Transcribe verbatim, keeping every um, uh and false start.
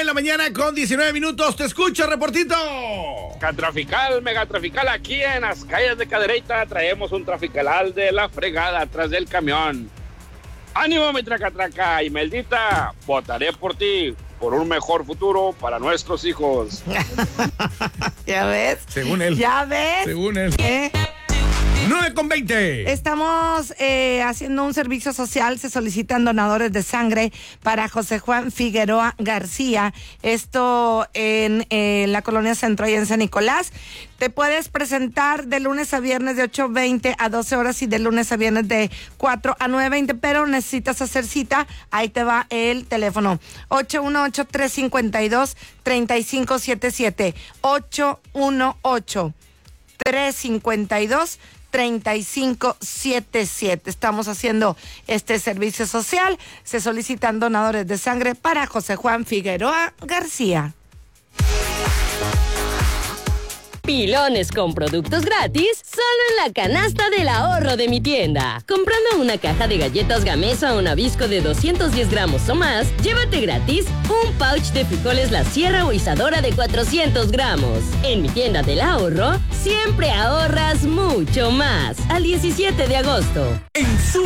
la mañana con diecinueve minutos. Te escucho, reportito. Trafical, megatrafical, aquí en las calles de Cadereyta traemos un traficalal de la fregada atrás del camión. Ánimo, mi tracatraca, y Meldita, votaré por ti, por un mejor futuro para nuestros hijos. ¿Ya ves? Según él. ¿Ya ves? Según él. ¿Eh? nueve con veinte. Estamos eh, haciendo un servicio social. Se solicitan donadores de sangre para José Juan Figueroa García. Esto en eh, la colonia Centro y en San Nicolás. Te puedes presentar de lunes a viernes de ocho veinte a doce horas y de lunes a viernes de cuatro a nueve veinte, pero necesitas hacer cita. Ahí te va el teléfono. ocho uno ocho, tres cinco dos, tres cinco siete siete. ocho uno ocho, tres cinco dos, treinta y cinco setenta y siete. Estamos haciendo este servicio social. Se solicitan donadores de sangre para José Juan Figueroa García. Pilones con productos gratis solo en la canasta del ahorro de mi tienda. Comprando una caja de galletas Gamesa o Nabisco de doscientos diez gramos o más, llévate gratis un pouch de frijoles La Sierra o Isadora de cuatrocientos gramos. En mi tienda del ahorro, siempre ahorras mucho más. Al diecisiete de agosto. En su